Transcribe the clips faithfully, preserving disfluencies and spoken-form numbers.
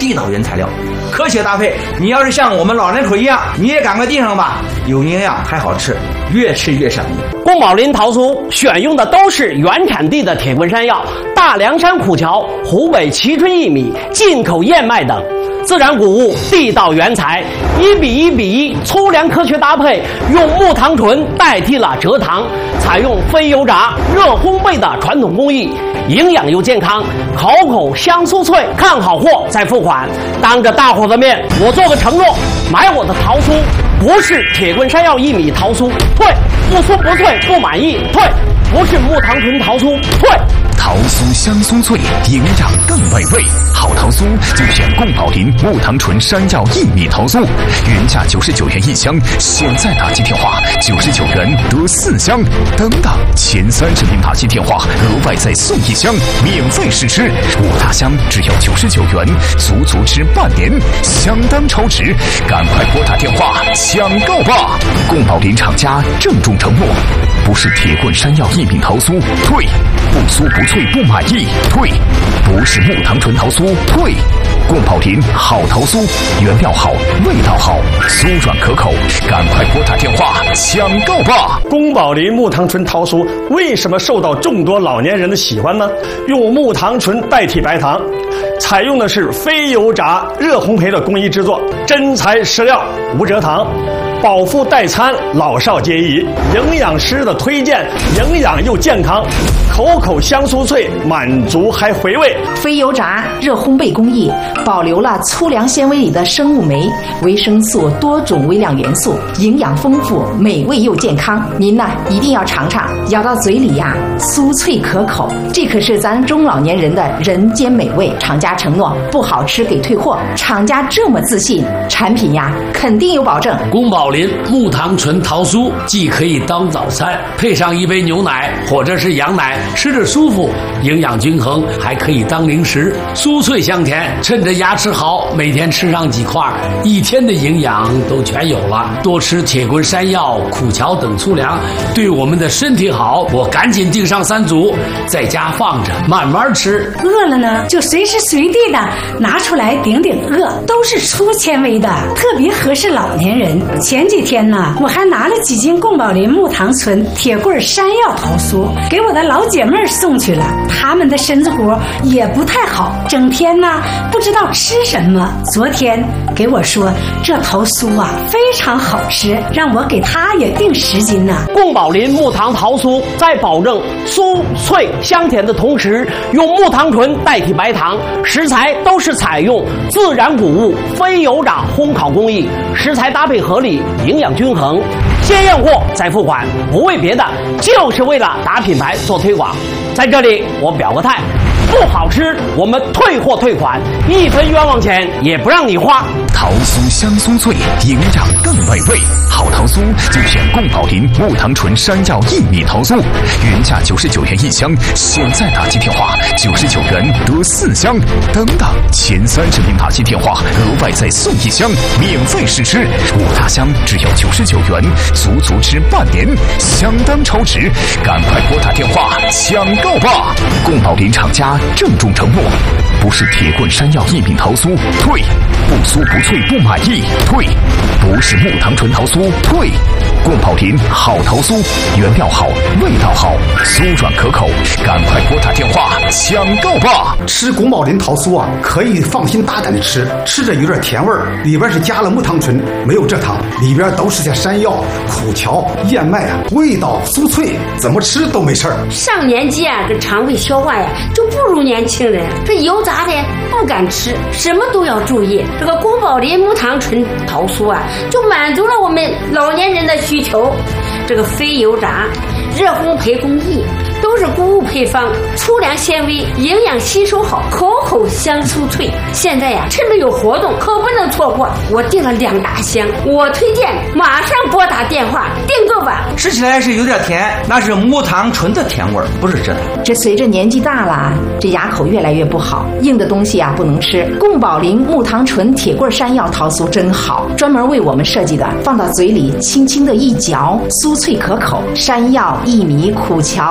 地道原材料，科学搭配。你要是像我们老人口一样，你也赶快订上吧，有营养还好吃，越吃越上瘾。 宫保林桃酥选用的都是原产地的铁棍山药、大凉山苦荞、湖北蕲春薏米、进口燕麦等。自然谷物，地道原材，一比一比一，粗粮科学搭配，用木糖醇代替了蔗糖，采用非油炸、热烘焙的传统工艺，营养又健康，口口香酥脆。看好货再付款，当着大伙的面，我做个承诺，买我的桃酥不是铁棍山药薏米桃酥，退；不酥不脆，不满意，退；不是木糖醇桃酥，退。 桃酥香酥脆，营养更美味。好桃酥就选宫保林木糖醇山药薏米桃酥，原价九十九元一箱，现在打击电话九十九元得四箱，等等，前三十名打击电话额外再送一箱，免费试吃。五大箱只要九十九元，足足吃半年，相当超值。赶快拨打电话抢购吧！宫保林厂家郑重承诺，不是铁棍山药薏米桃酥，退；不酥不脆不满意，退；不是木糖醇桃酥，退。宫保林好桃酥，原料好，味道好，酥软可口，赶快拨打电话抢购吧！ 宫保林木糖醇桃酥为什么受到众多老年人的喜欢呢？用木糖醇代替白糖，采用的是非油炸、热烘焙的工艺制作，真材实料，无蔗糖。饱腹代餐，老少皆宜。营养师的推荐，营养又健康，口口香酥脆，满足还回味。 非油炸、热烘焙工艺，保留了粗粮纤维里的生物酶、维生素多种微量元素，营养丰富，美味又健康。您呢，一定要尝尝，咬到嘴里呀，酥脆可口，这可是咱中老年人的人间美味。厂家承诺不好吃给退货，厂家这么自信，产品呀肯定有保证。 宫保林木糖醇桃酥既可以当早餐，配上一杯牛奶或者是羊奶，吃着舒服，营养均衡，还可以当零食，酥脆香甜。趁着牙齿好，每天吃上几块，一天的营养都全有了。多吃铁棍山药、苦荞等粗粮，对我们的身体好。我赶紧订上三组，在家放着，慢慢吃。 饿了呢，就随时随地的拿出来顶顶饿，都是粗纤维的，特别合适老年人。前几天呢，我还拿了几斤宫保林木糖醇铁棍山药桃酥给我的老姐妹送去了，她们的身子骨也不太好，整天呢不知道吃什么。昨天给我说这桃酥啊非常好吃，让我给她也订十斤呢。 宫保林木糖桃酥在保证酥脆香甜的同时，用木糖醇代替白糖，食材都是采用自然谷物非油炸烘烤工艺，食材搭配合理，营养均衡。先验货再付款，不为别的，就是为了打品牌做推广。在这里我表个态，不好吃我们退货退款，一分冤枉钱也不让你花。 桃酥香酥脆，营养更美味。好桃酥就选宫保林木糖醇山药薏米桃酥，原价九十九元一箱，现在打击电话九十九元得四箱，等等，前三十名打击电话额外再送一箱，免费试吃。五大箱只要九十九元，足足吃半年，相当超值。赶快拨打电话抢购吧！宫保林厂家郑重承诺，不是铁棍山药薏米桃酥，退；不酥不脆不满意，退；不是木糖醇桃酥，退。宫保林好桃酥，原料好，味道好，酥软可口，赶快拨打电话抢购吧！ 吃宫保林桃酥啊，可以放心大胆的吃，吃着有点甜味儿，里边是加了木糖醇，没有蔗糖，里边都是些山药、苦荞、燕麦啊，味道酥脆，怎么吃都没事儿。 上年纪啊，这肠胃消化呀就不如年轻人，这油炸的不敢吃，什么都要注意。这个宫保林木糖醇桃酥啊，就满足了我们老年人的需求。这个非油炸、热烘焙工艺都是谷物配方，粗粮纤维，营养吸收好，口口香酥脆。现在呀，趁着有活动，可不能错过。我订了两大箱，我推荐马上拨打电话订购吧。 吃起来是有点甜，那是木糖醇的甜味儿，不是真的。 这随着年纪大了，这牙口越来越不好，硬的东西啊不能吃。宫保林木糖醇铁棍山药桃酥真好，专门为我们设计的，放到嘴里轻轻的一嚼，酥脆可口。山药、薏米、苦荞、燕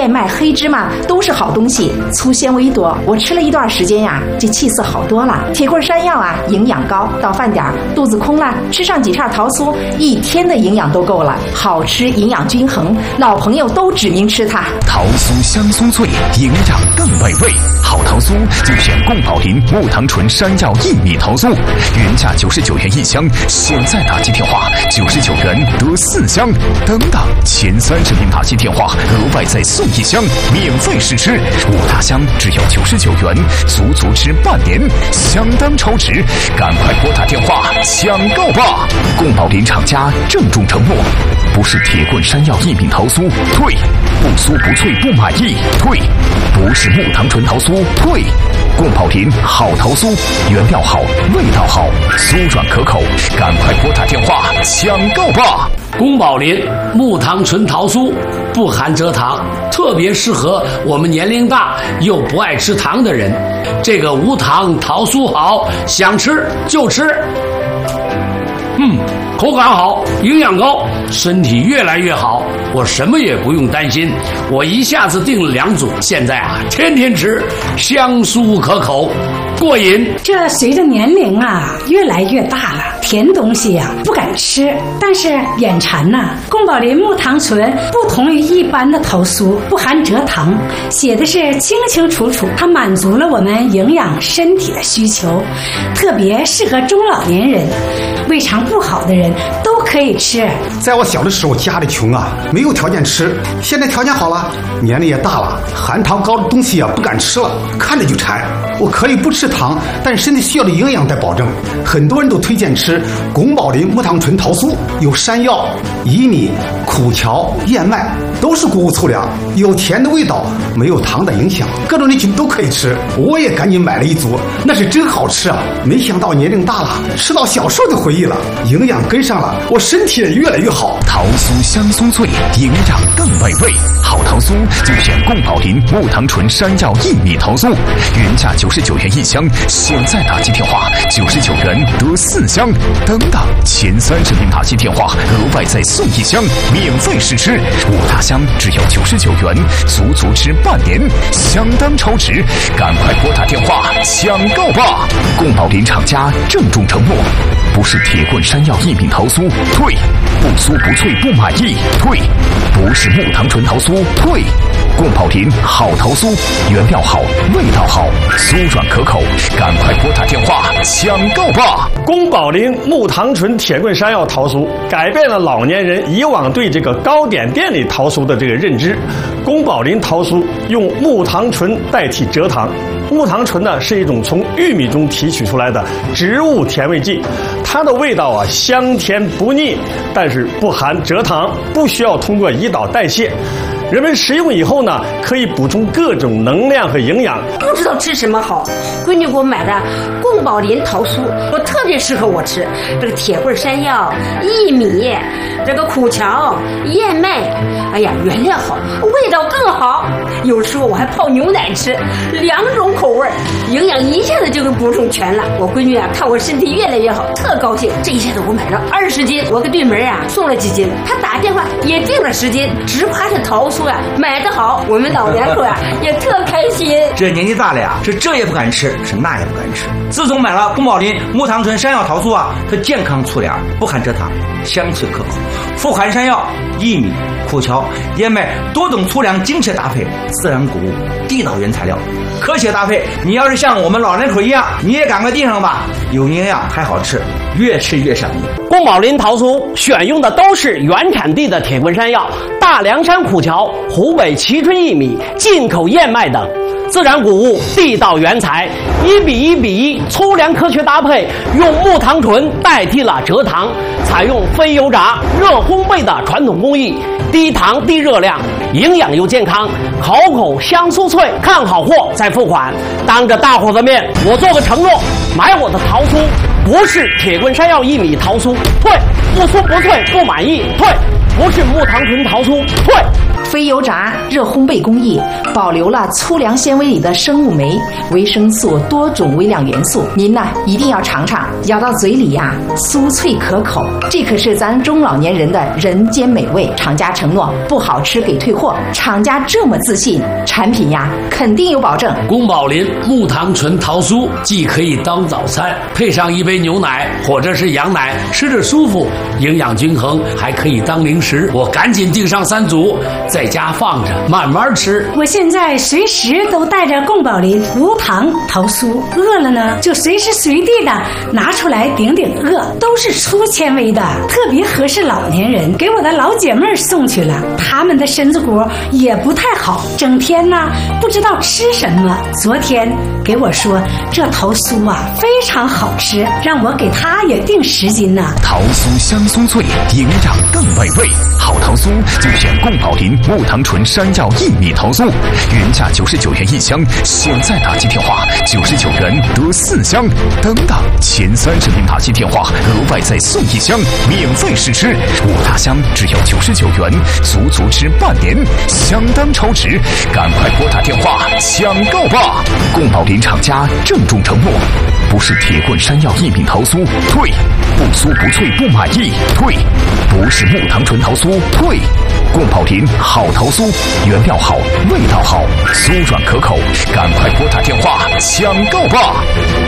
燕麦、黑芝麻都是好东西，粗纤维多。我吃了一段时间呀，这气色好多了。铁棍山药啊，营养高，到饭点肚子空了，吃上几叉桃酥，一天的营养都够了，好吃，营养均衡，老朋友都指明吃它。 桃酥香酥脆，营养更美味。好桃酥就选宫保林木糖醇山药薏米桃酥，原价九十九元一箱，现在打击电话九十九元得四箱，等等前三十名打击电话额外再送一箱，免费试吃。五大箱只要九十九元，足足吃半年，相当超值，赶快拨打电话抢购吧！宫保林厂家郑重承诺，不是铁棍山药薏米桃酥，退；不酥不脆不满意，退；不是木糖醇桃酥，退。宫保林好桃酥，原料好，味道好，酥软可口，赶快拨打电话抢购吧！ 宫保林木糖醇桃酥不含蔗糖，特别适合我们年龄大又不爱吃糖的人。这个无糖桃酥好，想吃就吃。嗯，口感好，营养高，身体越来越好，我什么也不用担心。我一下子订了两组，现在啊，天天吃，香酥可口，过瘾。 这随着年龄啊越来越大了，甜东西呀、啊、不敢吃，但是眼馋呐、啊。宫保林木糖醇不同于一般的桃酥，不含蔗糖，写的是清清楚楚，它满足了我们营养身体的需求，特别适合中老年人，胃肠不好的人都可以吃。 在我小的时候，家里穷啊，没有条件吃。现在条件好了，年龄也大了，含糖高的东西啊不敢吃了，看着就馋。我可以不吃糖，但身体需要的营养得保证。很多人都推荐吃宫保林木糖醇桃酥，有山药、薏米、苦荞、燕麦，都是谷物粗粮，有甜的味道，没有糖的影响，各种人群都可以吃。我也赶紧买了一组，那是真好吃啊！没想到年龄大了，吃到小时候的回忆了，营养跟上了，我身体也越来越好。 桃酥香酥脆，营养更美味。好桃酥就选宫保林木糖醇山药薏米桃酥，原价九十九元一箱，现在打击电话九十九元得四箱，等等前三十名打击电话额外再送一箱，免费试吃。五大箱只要九十九元，足足吃半年，相当超值，赶快拨打电话抢购吧！宫保林厂家郑重承诺，不是铁棍山药薏米桃酥，退；不酥不脆不满意，退；不是木糖醇桃酥，退。宫保林好桃酥，原料好，味道好，酥软可口，赶快拨打电话抢购吧！ 宫保林木糖醇铁棍山药桃酥改变了老年人以往对这个糕点店里桃酥的这个认知。宫保林桃酥用木糖醇代替蔗糖。木糖醇呢是一种从玉米中提取出来的植物甜味剂，它的味道啊香甜不腻，但是不含蔗糖，不需要通过胰岛代谢。人们食用以后呢，可以补充各种能量和营养。 不知道吃什么好，闺女给我买的宫保林桃酥，我特别适合我吃。这个铁棍山药、薏米，这个苦荞、燕麦，哎呀，原料好，味道更好。有时候我还泡牛奶吃，两种口味，营养一下子就给补充全了。我闺女啊，看我身体越来越好，特高兴。这一下子我买了二十斤，我给对门啊送了几斤，她打电话也订了十斤，只夸这桃酥啊买得好，我们老两口啊也特开心。 这年纪大了呀，是这也不敢吃，是那也不敢吃。自从买了宫保林木糖醇山药桃酥啊，它健康粗粮，不含蔗糖，香脆可口，富含山药、薏米、苦荞、燕麦多种粗粮精确搭配，自然谷物，地道原材料，科学搭配。你要是像我们老人口一样，你也赶快订上吧，有营养还好吃，越吃越上瘾。 宫保林桃酥选用的都是原产地的铁棍山药、大凉山苦荞、湖北蕲春薏米、进口燕麦等自然谷物，地道原材，一比一比一粗粮科学搭配，用木糖醇代替了蔗糖，采用非油炸、热烘焙的传统工艺，低糖低热量，营养又健康，口口香酥脆。看好货再付款。当着大伙的面，我做个承诺，买我的桃酥不是铁棍山药薏米桃酥，退；不酥不脆不满意，退；不是木糖醇桃酥，退。 非油炸热烘焙工艺保留了粗粮纤维里的生物酶、维生素多种微量元素，您呢一定要尝尝，咬到嘴里呀、啊、酥脆可口，这可是咱中老年人的人间美味。厂家承诺不好吃给退货，厂家这么自信，产品呀肯定有保证。 宫保林木糖醇桃酥既可以当早餐，配上一杯牛奶或者是羊奶，吃着舒服，营养均衡，还可以当零食。我赶紧订上三组，在家放着慢慢吃。 我现在随时都带着宫保林无糖桃酥，饿了呢就随时随地的拿出来顶顶饿，都是粗纤维的，特别合适老年人。给我的老姐妹送去了，他们的身子骨也不太好，整天呢不知道吃什么。昨天给我说这桃酥啊非常好吃，让我给他也订十斤呢。 桃酥香酥脆，营养更美味。好桃酥就选宫保林木糖醇山药薏米桃酥，原价九十九元一箱，现在打进电话九十九元得四箱，等等前三十名打进电话额外再送一箱，免费试吃，五大箱只要九十九元，足足吃半年，相当超值，赶快拨打电话抢购吧！宫保林厂家郑重承诺，不是铁棍山药薏米桃酥退，不酥不脆不满意退，不是木糖醇桃酥退，宫保林好桃酥，原料好，味道好，酥软可口，赶快拨打电话抢购吧！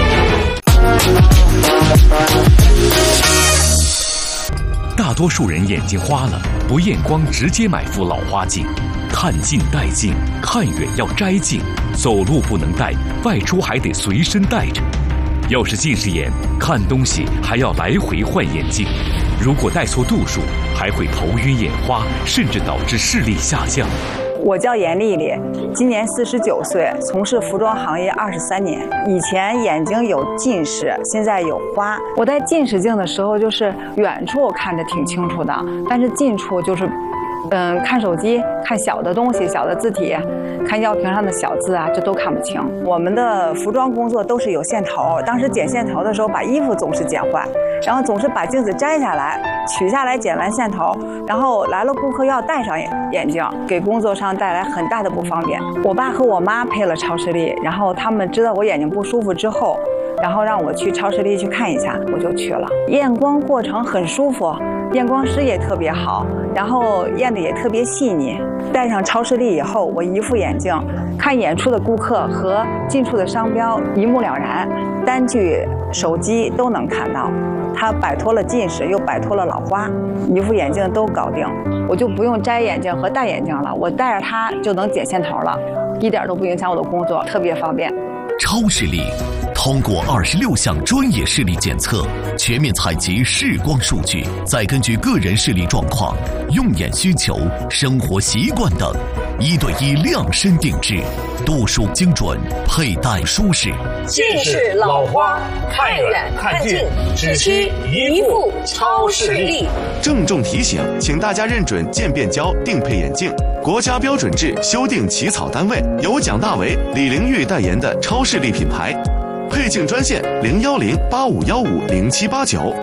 大多数人眼睛花了，不验光直接买副老花镜，看近带镜，看远要摘镜，走路不能带，外出还得随身带着。要是近视眼，看东西还要来回换眼镜，如果戴错度数，还会头晕眼花，甚至导致视力下降。 我叫严丽丽，今年四十九岁，从事服装行业二十三年。以前眼睛有近视，现在有花。我戴近视镜的时候，就是远处看着挺清楚的，但是近处就是，嗯，看手机、看小的东西、小的字体、看药瓶上的小字啊，这都看不清。我们的服装工作都是有线头，当时剪线头的时候，把衣服总是剪坏，然后总是把镜子摘下来，取下来剪完线头，然后来了顾客要戴上眼镜，给工作上带来很大的不方便。我爸和我妈配了超视力，然后他们知道我眼睛不舒服之后，然后让我去超视力去看一下，我就去了。验光过程很舒服，验光师也特别好，然后验的也特别细腻。戴上超视力以后，我一副眼镜，看远处的顾客和近处的商标一目了然，单据、手机都能看到。它摆脱了近视，又摆脱了老花，一副眼镜都搞定，我就不用摘眼镜和戴眼镜了，我戴着它就能剪线头了，一点都不影响我的工作，特别方便。 超视力通过二十六项专业视力检测，全面采集视光数据，再根据个人视力状况、用眼需求、生活习惯等，一对一量身定制，度数精准，佩戴舒适。 近视、老花，看远看近，只需一副超视力。 郑重提醒，请大家认准渐变焦定配眼镜，国家标准制修订起草单位由蒋大为、李玲玉代言的超视力品牌。配镜专线零幺零八五幺五零七八九。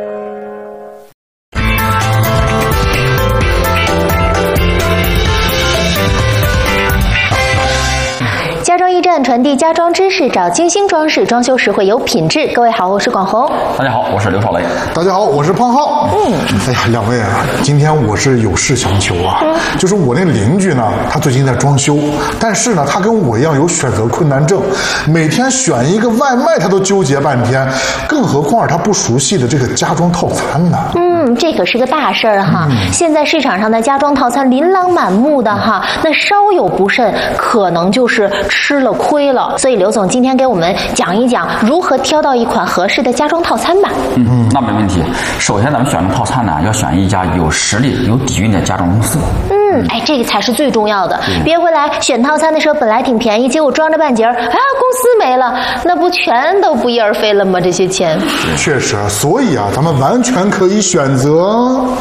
家装驿站传递家装知识，找精心装饰，装修实惠有品质。各位好，我是广红。 大家好，我是刘少雷。 大家好，我是胖浩。嗯，哎呀，两位啊，今天我是有事相求啊。嗯、就是我那邻居呢，他最近在装修，但是呢，他跟我一样有选择困难症，每天选一个外卖他都纠结半天，更何况他不熟悉的这个家装套餐呢？ 嗯，这可是个大事儿哈。嗯、现在市场上的家装套餐琳琅满目的哈，那稍有不慎，可能就是吃了亏了。所以刘总今天给我们讲一讲如何挑到一款合适的家装套餐吧。 嗯，那没问题。首先咱们选的套餐呢，要选一家有实力、有底蕴的家装公司。 嗯，哎，这个才是最重要的。别回来选套餐的时候本来挺便宜，结果装着半截儿，啊，公司没了，那不全都不翼而飞了吗？这些钱。 确实，所以啊，咱们完全可以选择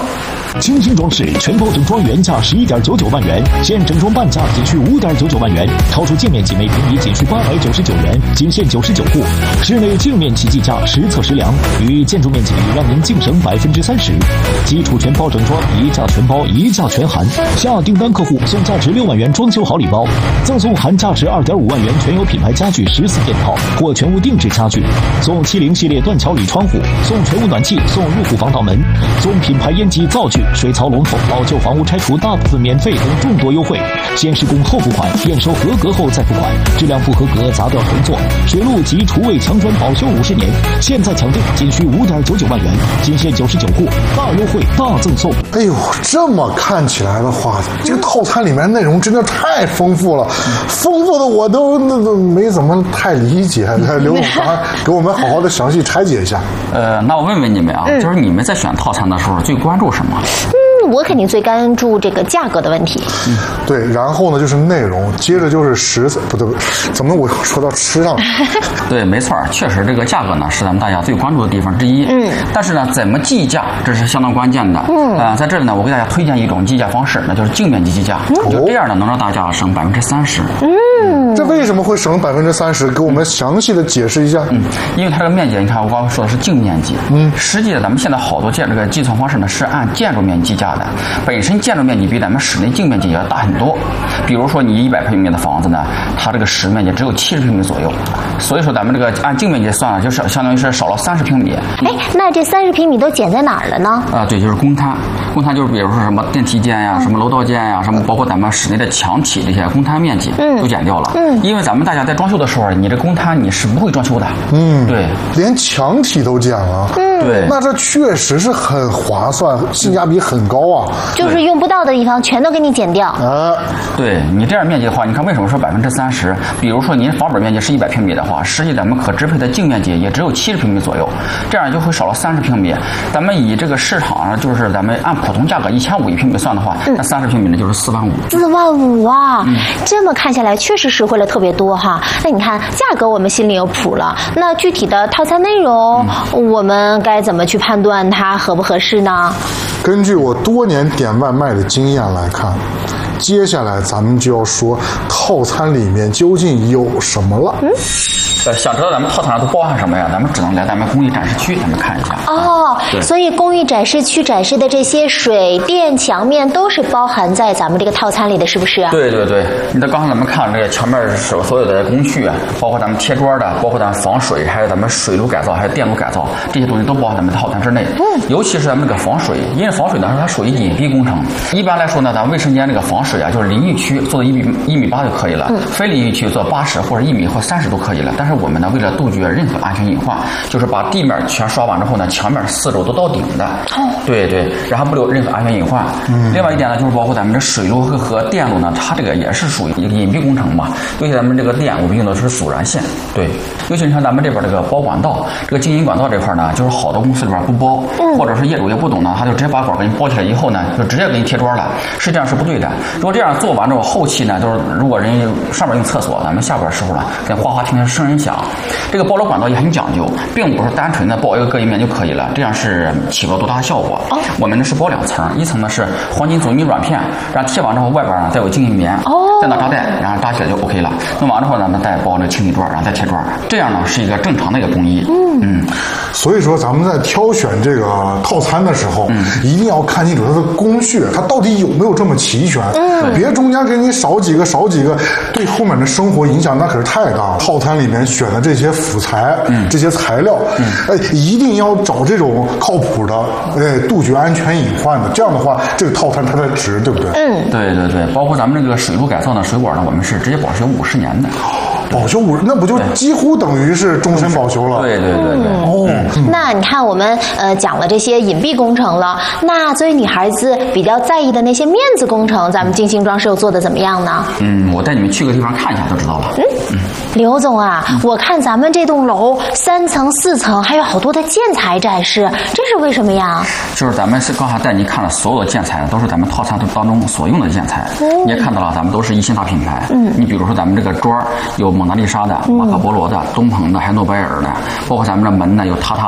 精心装饰全包整装原价十一点九九万元，现整装半价仅需五点九九万元，超出净面积每平米仅需八百九十九元，仅限九十九户。室内净面积计价实测实量，与建筑面积比让您净省百分之三十。基础全包整装，一价全包，一价全含。下订单客户送价值六万元装修好礼包，赠送含价值二点五万元全有品牌家具十四件套或全屋定制家具，送七零系列断桥铝窗户，送全屋暖气，送入户防盗门，送品牌烟机灶具、水槽龙头，老旧房屋拆除大部分免费等众多优惠。先施工后付款，验收合格后再付款，质量不合格砸掉重做。水路及厨卫墙砖保修五十年，现在抢订仅需五点九九万元，仅限九十九户，大优惠大赠送。 哎呦，这么看起来的话，这个套餐里面内容真的太丰富了，丰富的我都那都没怎么太理解。刘总，给我们好好的详细拆解一下。 呃，那我问问你们啊，嗯、就是你们在选套餐的时候最关注什么？ 嗯，我肯定最关注这个价格的问题。 嗯，对，然后呢就是内容，接着就是食材，不对，怎么我说到吃上了？ 对，没错，确实这个价格呢是咱们大家最关注的地方之一。嗯，但是呢，怎么计价这是相当关键的。嗯，呃，在这里呢，我给大家推荐一种计价方式，那就是净面积计价。嗯、就这样呢，能让大家省百分之三十。 嗯，这为什么会省百分之三十？给我们详细的解释一下。 嗯，因为它这个面积，你看我刚刚说的是净面积。嗯，实际的咱们现在好多建这个计算方式呢是按建筑面积计价的，本身建筑面积比咱们室内净面积也要大很多。比如说你一百平米的房子呢，它这个实面积只有七十平米左右，所以说咱们这个按净面积算，就是相当于是少了三十平米。 哎，那这三十平米都减在哪儿了呢？ 啊，对，就是公摊。公摊就是比如说什么电梯间呀、什么楼道间呀、什么包括咱们室内的墙体这些公摊面积都减掉了。嗯，因为咱们大家在装修的时候，你这公摊你是不会装修的。 嗯， 对， 连墙体都减了。 嗯， 对， 那这确实是很划算，性价比很高啊。 就是用不到的地方全都给你减掉。 啊， 对你这样面积的话，你看为什么说百分之三十？比如说您房本面积是一百平米的话，实际咱们可支配的净面积也只有七十平米左右，这样就会少了三十平米。咱们以这个市场上就是咱们按普通价格一千五一平米算的话，嗯、那三十平米呢就是四万五。 四万五啊！嗯、这么看下来确实实惠了特别多哈。那你看价格我们心里有谱了，那具体的套餐内容，嗯、我们该怎么去判断它合不合适呢？ 根据我多年点外卖的经验来看，接下来咱们就要说套餐里面究竟有什么了。嗯， 呃，想知道咱们套餐上都包含什么呀？咱们只能来咱们工艺展示区，咱们看一下。 哦，所以工艺展示区展示的这些水电墙面都是包含在咱们这个套餐里的，是不是？ 对对对，你看刚才咱们看这个墙面所所有的工序啊，包括咱们贴砖的，包括咱们防水，还有咱们水路改造，还有电路改造，这些东西都包含咱们套餐之内。嗯，尤其是咱们这个防水，因为防水呢它属于隐蔽工程。一般来说呢，咱卫生间这个防水啊，就是淋浴区做到一米一米八就可以了，嗯、非淋浴区做八十或者一米或三十都可以了。但是我们呢，为了杜绝任何安全隐患，就是把地面全刷完之后呢，墙面四周都到顶的。哦，对对，然后不留任何安全隐患。嗯，另外一点呢，就是包括咱们这水路和和电路呢，它这个也是属于一个隐蔽工程嘛。尤其咱们这个电，我们用的是阻燃线。对，尤其你看咱们这边这个包管道，这个经营管道这块呢，就是好多公司里边不包，嗯、或者是业主也不懂呢，他就直接把管给你包起来以后呢，就直接给你贴砖了，实际上是不对的。如果这样做完之后，后期呢，就是如果人上面用厕所，咱们下边的时候呢，跟哗哗听听声音响。这个包楼管道也很讲究，并不是单纯的包一个隔音面就可以了，这样是起不了多大的效果。哦，我们呢是包两层，一层呢是黄金阻尼软片，然后贴完之后外边呢再有静音棉，哦，再拿扎带，然后扎起来就 OK 了。弄完之后呢，再包那个清理砖，然后再贴砖，这样呢是一个正常的一个工艺。嗯嗯， 所以说咱们在挑选这个套餐的时候，嗯、一定要看清楚它的工序，它到底有没有这么齐全。嗯，别中间给你少几个少几个，对后面的生活影响那可是太大了。套餐里面选的这些辅材，嗯、这些材料，嗯、哎，一定要找这种靠谱的，哎，杜绝安全隐患的。这样的话，这个套餐它才值，对不对？ 嗯， 对对对，包括咱们这个水路改造的水管呢，我们是直接保修五十年的。 保修五，那不就几乎等于是终身保修了？ 对对对对。 嗯、哦、嗯，那你看我们呃讲了这些隐蔽工程了，那作为女孩子比较在意的那些面子工程，咱们精心装饰做的怎么样呢？ 嗯，我带你们去个地方看一下就知道了。 嗯嗯，刘总啊，嗯、我看咱们这栋楼三层四层还有好多的建材展示，这是为什么呀？ 就是咱们是刚才带您看了所有的建材，都是咱们套餐当中所用的建材。嗯，你也看到了，咱们都是一线大品牌。嗯，你比如说咱们这个砖有蒙娜丽莎的、马可波罗的、东鹏的，还有诺贝尔的，包括咱们的门呢，有榻榻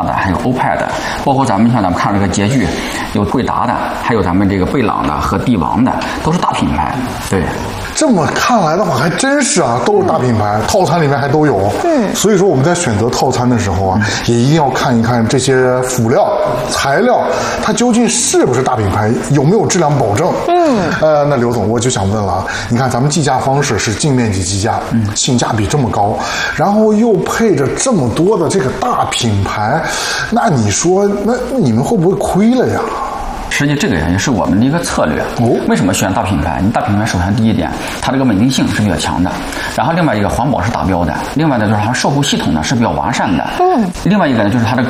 纳的，还有欧派的，包括咱们像咱们看这个洁具，有贵达的，还有咱们这个贝朗的和帝王的，都是大品牌。对， 这么看来的话，还真是啊，都是大品牌，套餐里面还都有。嗯，所以说我们在选择套餐的时候啊，也一定要看一看这些辅料、材料，它究竟是不是大品牌，有没有质量保证。嗯，呃，那刘总，我就想问了啊，你看咱们计价方式是净面积计价，嗯，性价比这么高，然后又配着这么多的这个大品牌，那你说，那你们会不会亏了呀？ 实际这个也是我们的一个策略。哦，为什么选大品牌？你大品牌首先第一点，它这个稳定性是比较强的，然后另外一个环保是达标的，另外呢就是它售后系统呢是比较完善的。嗯，另外一个呢就是它的